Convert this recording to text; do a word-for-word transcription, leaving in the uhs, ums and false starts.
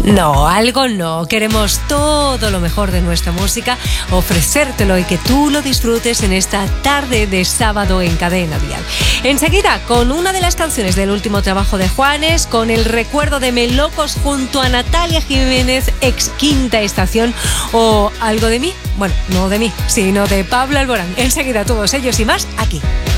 No, algo no. Queremos todo lo mejor de nuestra música, ofrecértelo y que tú lo disfrutes en esta tarde de sábado en Cadena Dial. Enseguida, con una de las canciones del último trabajo de Juanes, con el recuerdo de Melocos junto a Natalia Jiménez, ex Quinta Estación, o algo de mí, bueno, no de mí, sino de Pablo Alborán. Enseguida todos ellos y más aquí.